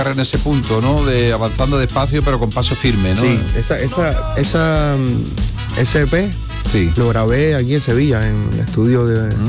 en ese punto, ¿no? De avanzando despacio pero con paso firme, ¿no? Sí, esa EP sí. Lo grabé aquí en Sevilla, en el estudio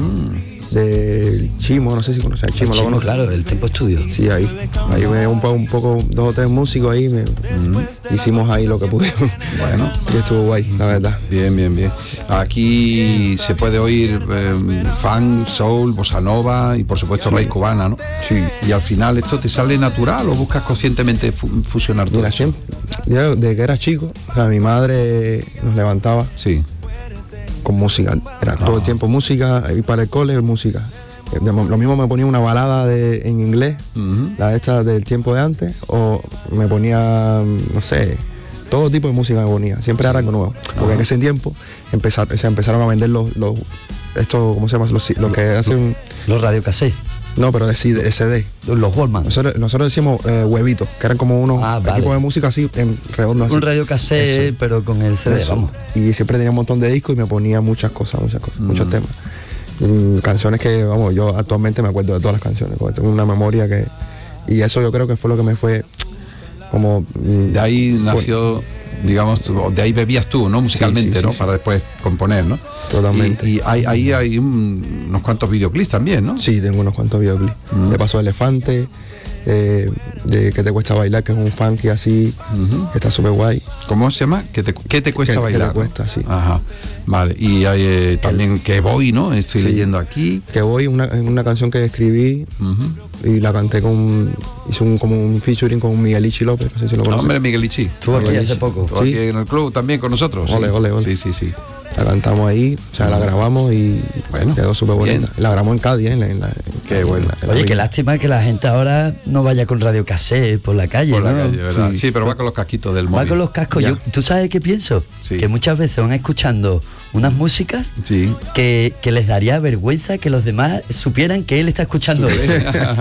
de Chimo, no sé si conoces a Chimo. Chimo, claro, del Tempo Estudio. Sí, ahí me un poco, 2 o 3 músicos ahí, hicimos ahí lo que pudimos. Bueno. Y estuvo guay, la verdad. Bien. Aquí se puede oír funk, soul, bossa nova y por supuesto raíz cubana, ¿no? Sí. Y al final, ¿esto te sale natural o buscas conscientemente fusionar todo? Mira, siempre, yo, desde que era chico, o sea, mi madre nos levantaba sí. con música, era todo el tiempo música, ir para el cole, música. Lo mismo me ponía una balada en inglés, la esta del tiempo de antes, o me ponía, no sé, todo tipo de música me ponía, siempre era algo nuevo. Porque en ese tiempo se empezaron a vender estos, ¿cómo se llama? Lo que hacen... Los radiocassés. No, pero de CD. Los Wallman. Nosotros decimos huevitos, que eran como unos equipos de música así, en redondo así. Un radiocassé, pero con el CD, eso. vamos. Y siempre tenía un montón de discos y me ponía muchas cosas, muchos temas. Canciones que, vamos, yo actualmente me acuerdo de todas las canciones, porque tengo una memoria que... Y eso yo creo que fue lo que me fue como... De ahí nació, digamos, de ahí bebías tú, ¿no? Musicalmente, sí, ¿no? Sí. Para después componer, ¿no? Totalmente. Y ahí hay unos cuantos videoclips también, ¿no? Sí, tengo unos cuantos videoclips. De Paso de Elefante, de ¿Qué te cuesta bailar? Que es un funky así, que está súper guay. ¿Cómo se llama? ¿Qué te cuesta bailar? ¿Qué te cuesta? Sí. Ajá. Vale. Y hay también Que Voy, ¿no? Estoy leyendo aquí. Que Voy, una canción que escribí y la canté hice como un featuring con Miguelichi López, no sé si lo conoces. Hombre, Miguelichi. Estuvo aquí hace poco. Estuvo aquí en el club también con nosotros. Ole. Sí. La cantamos ahí, o sea, la grabamos y bueno, quedó súper bonita. La grabamos en Cádiz, qué bueno. Oye, qué lástima que la gente ahora no vaya con radiocassé por la calle, por ¿no? la calle, ¿verdad? Sí, pero va con los casquitos del móvil. Va con los cascos. ¿Tú sabes qué pienso? Sí. Que muchas veces van escuchando unas músicas sí. que les daría vergüenza que los demás supieran que él está escuchando eso.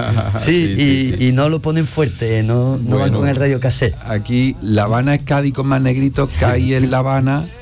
Y no lo ponen fuerte, no van con el radiocassé. Aquí La Habana es Cádiz con más negrito, Cádiz es La Habana.